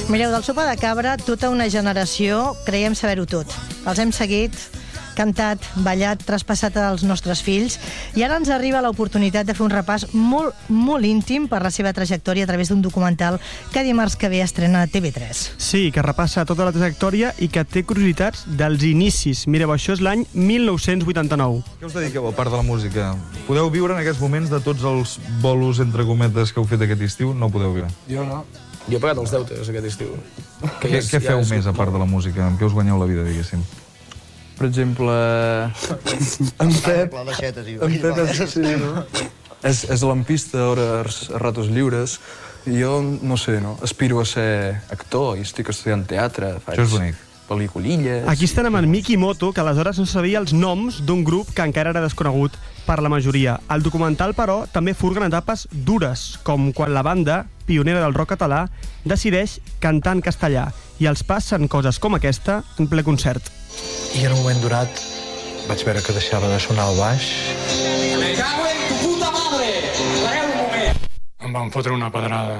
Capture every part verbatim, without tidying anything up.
Mireu, del Sopa de Cabra, tota una generació creiem saber-ho tot. Els hem seguit, cantat, ballat, traspassat als nostres fills, i ara ens arriba l'oportunitat de fer un repàs molt, molt íntim per la seva trajectòria a través d'un documental que dimarts que ve estrena a T V tres. Sí, que repassa tota la trajectòria i que té curiositats dels inicis. Mireu, això és l'any mil nou-cents vuitanta-nou. Què us dediqueu, a part de la música? Podeu viure en aquests moments de tots els bolos, entre cometes, que heu fet aquest estiu? No podeu viure. Jo no. Jo he pagat els deutes aquest estiu. Que què, què feu més, a part de la música? Amb què us guanyeu la vida, diguéssim? Per exemple... En Pep... En Pep és, sí, no? és, és lampista a hores, a ratos lliures. I jo, no sé, no? Aspiro a ser actor i estic estudiant teatre. Faig Això és bonic. Pel·lículilles... Aquí estem amb en Miki Moto, que aleshores no sabia els noms d'un grup que encara era desconegut per la majoria. El documental, però, també furga en etapes dures, com quan la banda, pionera del rock català, decideix cantar en castellà, i els passen coses com aquesta en ple concert. I en un moment donat vaig veure que deixava de sonar el baix. Me cago en tu puta madre! Pareu un moment! Em van fotre una pedrada.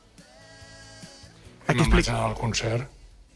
Aquí Me'n vaig explica... anar al concert.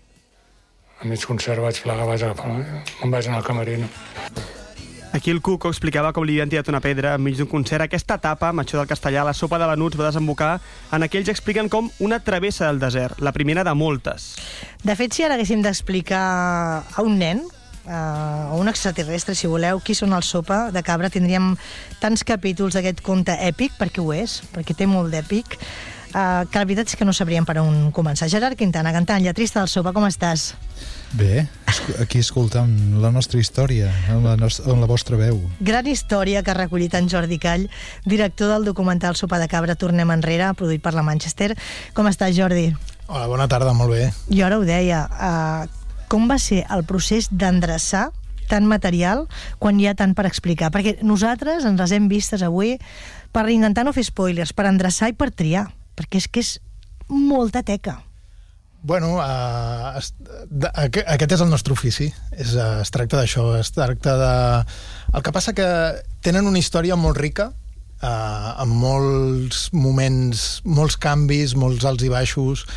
A mig concert vaig plegar, vaig agafar... Me'n vaig anar al camerino. Aquí el Cuco explicava com li havien tirat una pedra enmig d'un concert. Aquesta etapa, amb això del castellà, la sopa de venuts va desembocar en aquells que expliquen com una travessa del desert, la primera de moltes. De fet, si ara haguéssim d'explicar a un nen, a un extraterrestre, si voleu, qui són el Sopa de Cabra, tindríem tants capítols d'aquest conte èpic, perquè ho és, perquè té molt d'èpic, Uh, que la veritat és que no sabríem per on començar. Gerard Quintana, cantant, lletrista del Sopa, com estàs? Bé, aquí escoltant la nostra història, amb la, nostra, amb la vostra veu. Gran història que ha recollit en Jordi Call, director del documental Sopa de Cabra, Tornem enrere, produït per la Manchester. Com estàs, Jordi? Hola, bona tarda, molt bé. Jo ara ho deia, uh, com va ser el procés d'endreçar tant material quan hi ha tant per explicar? Perquè nosaltres ens les hem vistes avui per intentar no fer spoilers, per endreçar i per triar, perquè és que és molta teca. Bueno, uh, es, de, aquest és el nostre ofici. És, uh, es tracta d'això, es tracta de... El que passa que tenen una història molt rica, uh, amb molts moments, molts canvis, molts alts i baixos,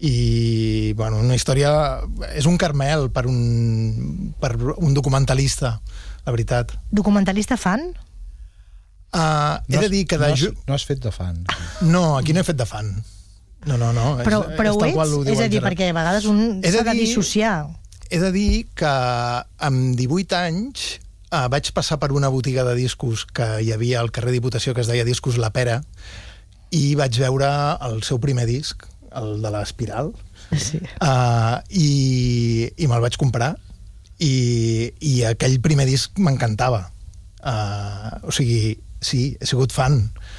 i bueno, una història... És un carmel per un, per un documentalista, la veritat. Documentalista fan? Uh, he no de dir que... De... No, has, no has fet de fan. No, aquí no he fet de fan. No, no, no. Però, és, però és ho tal qual ets? ho diu És a dir, Gerard. perquè a vegades un s'ha de dissociar. He de dir que amb divuit anys uh, vaig passar per una botiga de discos que hi havia al carrer Diputació, que es deia Discos La Pera, i vaig veure el seu primer disc, el de l'Espiral, Sí. uh, i, i me'l vaig comprar, i, i aquell primer disc m'encantava. Uh, o sigui, sí, he sigut fan,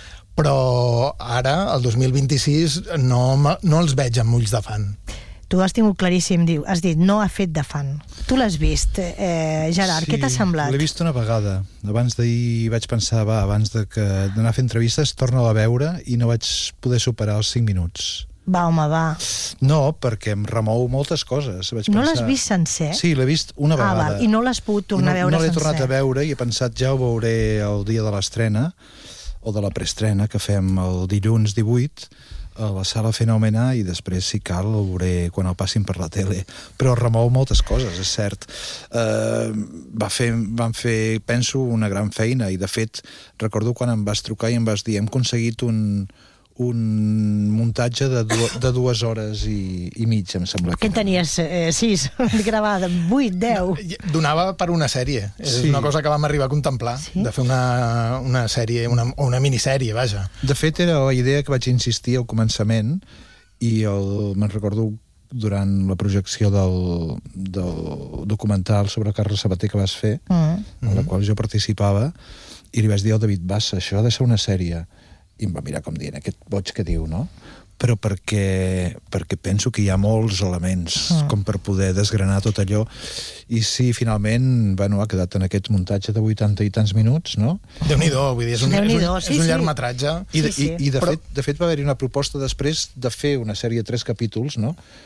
però ara, el dos mil vint-i-sis, no, no els veig amb ulls de fan. Tu has tingut claríssim, diu, has dit, no ha fet de fan. Tu l'has vist, eh, Gerard, Sí, què t'ha semblat? l'he vist una vegada. Abans d'ahir vaig pensar, va, abans de que d'anar a fer entrevistes, torna-la a veure, i no vaig poder superar els cinc minuts. Va, home, va. No, perquè em remou moltes coses. Vaig No pensar... l'has vist sencer? Sí, l'he vist una Ah, vegada. val, i no l'has pogut tornar I no, a veure no l'he sencer. tornat a veure i he pensat, ja ho veuré el dia de l'estrena, o de la preestrena, que fem el dilluns divuit, a la sala Fenomena, i després, si cal, el veuré quan el passin per la tele. Però remou moltes coses, és cert. Uh, va fer, van fer, penso, una gran feina, i de fet, recordo quan em vas trucar i em vas dir, hem aconseguit un... un muntatge de, du de dues hores i, i mitja, em sembla. Què en tenies? Eh, sis? Gravada? Vuit? Deu? Donava per una sèrie. És Sí. una cosa que vam arribar a contemplar, Sí? de fer una, una sèrie, una, o una minissèrie, vaja. De fet, era la idea que vaig insistir al començament, i el, me'n recordo durant la projecció del, del documental sobre Carles Sabater que vas fer, Mm. en la qual jo participava, i li vaig dir al David Bassa, això ha de ser una sèrie. I em va mirar com dient, aquest boig que diu, no? Però perquè, perquè penso que hi ha molts elements Mm. com per poder desgranar tot allò. I sí, finalment, bueno, ha quedat en aquest muntatge de vuitanta i tants minuts, no? Déu-n'hi-do, vull dir, és un, és un, Déu-n'hi-do, és sí, un sí. llargmetratge. I, de, Sí, sí. i, i de, Però- fet, de fet va haver-hi una proposta després de fer una sèrie de tres capítols, no?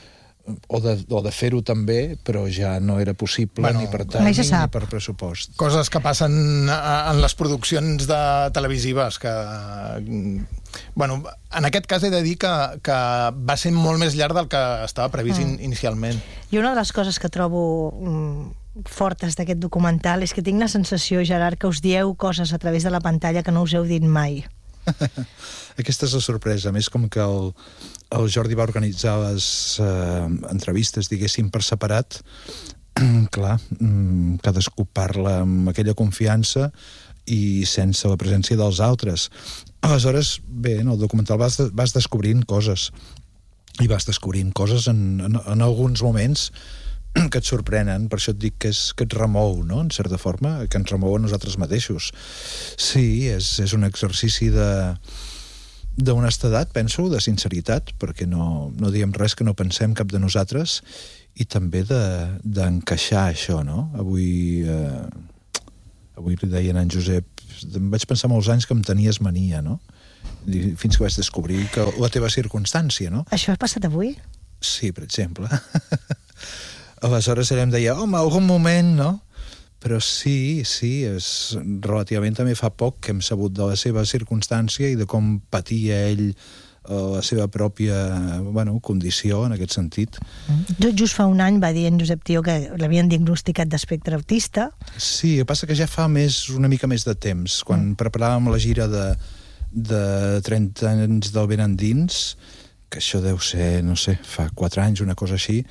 o de, o de fer-ho també, però ja no era possible Bueno, ni per mai tant se ni sap. per pressupost. Coses que passen a- en les produccions de televisives que... Bueno, en aquest cas he de dir que, que va ser molt més llarg del que estava previst in, inicialment. I una de les coses que trobo mm, fortes d'aquest documental és que tinc la sensació, Gerard, que us dieu coses a través de la pantalla que no us heu dit mai. Aquesta és la sorpresa. A més, com que el, el Jordi va organitzar les eh, entrevistes, diguéssim, per separat, clar, mm, cadascú parla amb aquella confiança i sense la presència dels altres. Aleshores, bé, en el documental vas, vas descobrint coses, i vas descobrint coses en, en, en alguns moments que et sorprenen, per això et dic que, és, que et remou, no?, en certa forma, que ens remou a nosaltres mateixos. Sí, és, és un exercici de d'honestedat, penso, de sinceritat, perquè no, no diem res que no pensem cap de nosaltres, i també d'encaixar de, això, no? Avui, eh, avui li deien a en Josep, em vaig pensar molts anys que em tenies mania, no? I fins que vaig descobrir que la teva circumstància, no? Això ha passat avui? Sí, per exemple. Aleshores ella em deia, home, algun moment, no? Però sí, sí, és relativament també fa poc que hem sabut de la seva circumstància i de com patia ell la seva pròpia, bueno, condició en aquest sentit. Jo just fa un any va dir en Josep Tió que l'havien diagnosticat d'espectre autista. Sí, el que passa que ja fa més, una mica més de temps, quan mm. preparàvem la gira de, de trenta anys del Ben Endins, que això deu ser, no sé, fa quatre anys, una cosa així,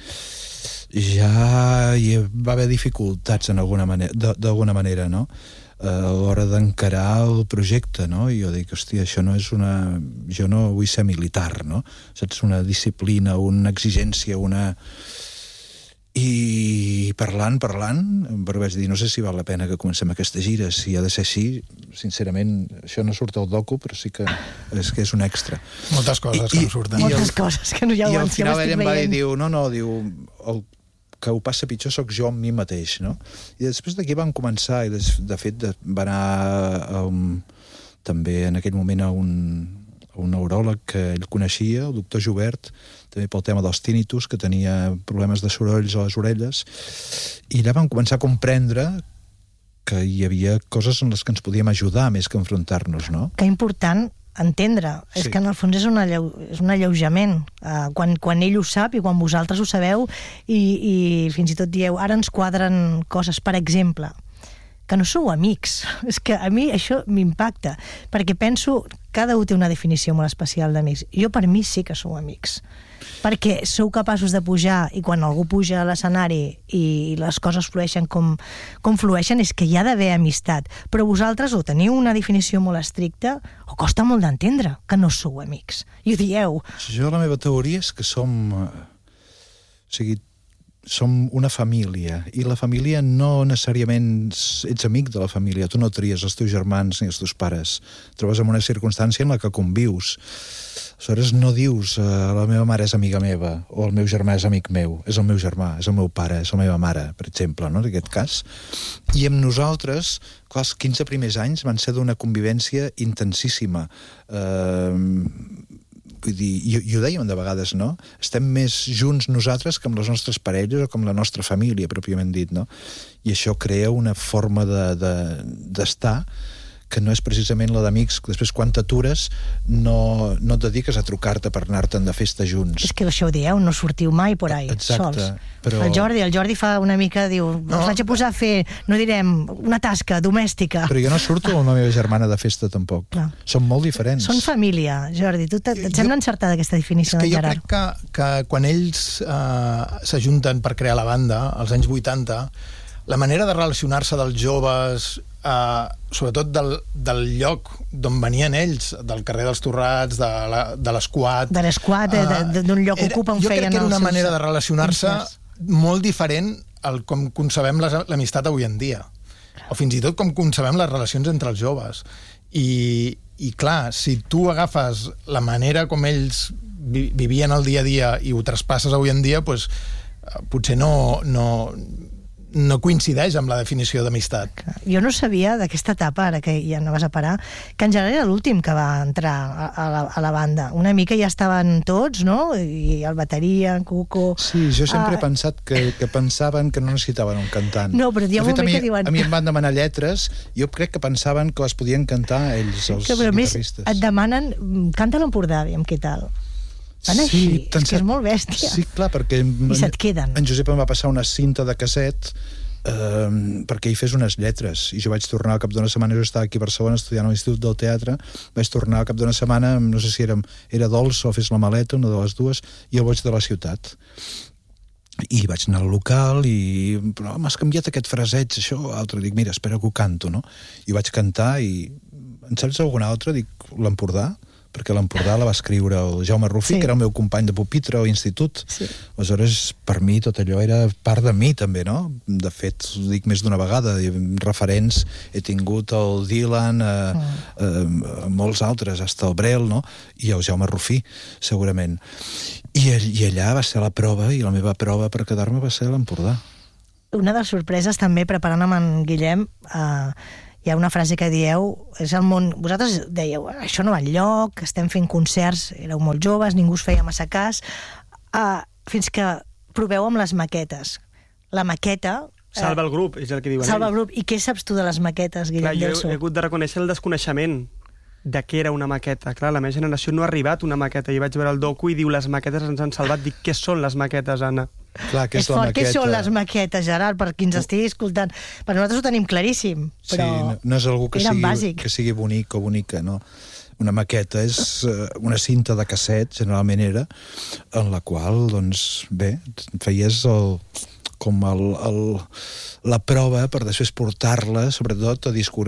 ja hi va haver dificultats en alguna manera, d'alguna manera, no?, a l'hora d'encarar el projecte, no? I jo dic, hòstia, això no és una... Jo no vull ser militar, no? Saps? Una disciplina, una exigència, una... I parlant, parlant, però vaig dir, no sé si val la pena que comencem aquesta gira, si ha de ser així, sincerament, això no surt al docu, però sí que és, que és un extra. Moltes coses I, que no surten. Moltes el, coses que no hi ha. I al final ell em va dir, diu, no, no, diu, el que ho passa pitjor sóc jo amb mi mateix, no? I després d'aquí van començar, i de, de fet de, va anar um, també en aquell moment a un, a un neuròleg que ell coneixia, el doctor Jubert, també pel tema dels tinnitus, que tenia problemes de sorolls a les orelles, i allà vam començar a comprendre que hi havia coses en les que ens podíem ajudar més que enfrontar-nos, no? Que important entendre, sí. És que en el fons és un, alleu, és un alleujament, uh, quan, quan ell ho sap i quan vosaltres ho sabeu i, i fins i tot dieu, ara ens quadren coses, per exemple, que no sou amics. És que a mi això m'impacta, perquè penso, cada un té una definició molt especial d'amics. Jo per mi sí que sou amics, perquè sou capaços de pujar i quan algú puja a l'escenari i les coses flueixen com, com flueixen, és que hi ha d'haver amistat. Però vosaltres o teniu una definició molt estricta o costa molt d'entendre que no sou amics. I ho dieu. Jo la meva teoria és que som... O sigui, som una família, i la família no necessàriament ets amic de la família, tu no tries els teus germans ni els teus pares, et trobes en una circumstància en la que convius. Aleshores no dius eh, la meva mare és amiga meva o el meu germà és amic meu, és el meu germà, és el meu pare, és la meva mare, per exemple, no?, en aquest cas. I amb nosaltres, clar, els quinze primers anys van ser d'una convivència intensíssima. Eh... Vull dir, i, i ho dèiem de vegades, no? Estem més junts nosaltres que amb les nostres parelles o com la nostra família, pròpiament dit, no? I això crea una forma de, de, d'estar que no és precisament la d'amics, que després quan t'atures no, no et dediques a trucar-te per anar-te'n de festa junts. És que això ho dieu, no sortiu mai por ahí, exacte, sols. Però... El Jordi, el Jordi fa una mica, diu, no. Els vaig a posar a fer, no direm, una tasca domèstica. Però jo no surto amb la meva germana de festa, tampoc. Clar. Som molt diferents. Són família, Jordi. Tu et sembla encertada aquesta definició de Gerard? Jo crec que, que quan ells eh, s'ajunten per crear la banda, als anys vuitanta, la manera de relacionar-se dels joves, eh, sobretot del, del lloc d'on venien ells, del carrer dels Torrats, de, la, de l'Esquat... De l'Esquat, eh, d'un lloc era, ocupa on feien els seus... Jo crec que era una manera de relacionar-se molt diferent al com concebem l'amistat avui en dia. O fins i tot com concebem les relacions entre els joves. I, i clar, si tu agafes la manera com ells vi, vivien el dia a dia i ho traspasses avui en dia, doncs, potser no... no no coincideix amb la definició d'amistat. Jo no sabia d'aquesta etapa, ara que ja no vas a parar, que en general era l'últim que va entrar a, a, la, a la banda. Una mica ja estaven tots, no? I el bateria, en Cuco... Sí, jo sempre ah, he pensat que, que pensaven que no necessitaven un cantant. No, però hi ha un moment mi, que diuen... A mi em van demanar lletres, jo crec que pensaven que les podien cantar ells, els que, però guitarristes. Més et demanen, canta l'Empordà, aviam què tal. Van així, sí, és que és molt bèstia. Sí, clar, perquè I se't queden. En Josep em va passar una cinta de casset eh, perquè hi fes unes lletres, i jo vaig tornar al cap d'una setmana, jo estava aquí a Barcelona estudiant a l'Institut del Teatre, vaig tornar al cap d'una setmana, no sé si era, era Dolç o Fes la maleta, una de les dues, i el boig de la ciutat. I vaig anar al local i... però m'has canviat aquest fraseig, això, altre. Dic, mira, espera que ho canto, no? I vaig cantar i... En saps algun altre? Dic, l'Empordà? Perquè l'Empordà la va escriure el Jaume Rufí, sí. que era el meu company de pupitre o institut. Sí. Aleshores, per mi, tot allò era part de mi, també, no? De fet, ho dic més d'una vegada, referents he tingut el Dylan, eh, eh, molts altres, hasta el Brel, no? I el Jaume Rufí, segurament. I, I allà va ser la prova, i la meva prova per quedar-me va ser l'Empordà. Una de les sorpreses, també, preparant amb en Guillem, eh, hi ha una frase que dieu, és el món... Vosaltres dèieu, això no va enlloc, estem fent concerts, éreu molt joves, ningú us feia massa cas, uh, fins que proveu amb les maquetes. La maqueta... Uh, salva el grup, és el que diuen. Salva el grup. I què saps tu de les maquetes, Guillem Clar, Delso? Jo he, he hagut de reconèixer el desconeixement de què era una maqueta. Clar, la meva generació no ha arribat una maqueta. I vaig veure el docu i diu, les maquetes ens han salvat. Dic, què són les maquetes, Anna? Clar, que és, és la fort, maqueta. què són les maquetes, Gerard, per qui ens estigui escoltant? Per nosaltres ho tenim claríssim, però sí, no, no és algú que sigui, bàsic. que sigui bonic o bonica, no. Una maqueta és uh, una cinta de casset, generalment era, en la qual, doncs, bé, feies el, com el, el, la prova per després portar-la, sobretot, a discogràfics